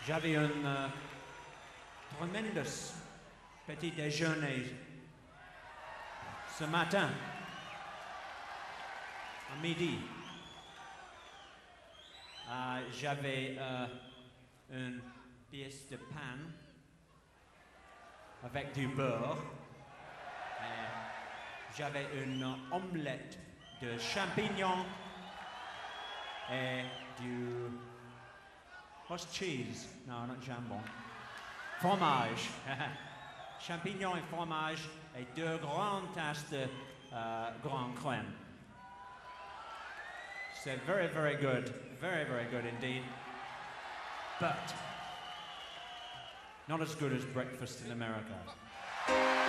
J'avais un tremendous petit déjeuner ce matin, à midi. J'avais une pièce de pain avec du beurre. J'avais une omelette de champignons et du... What's cheese? No, not jambon. Fromage. Champignons et fromage et 2 grandes tasses de grand crème. C'est very, very good. Very, very good indeed. But not as good as breakfast in America.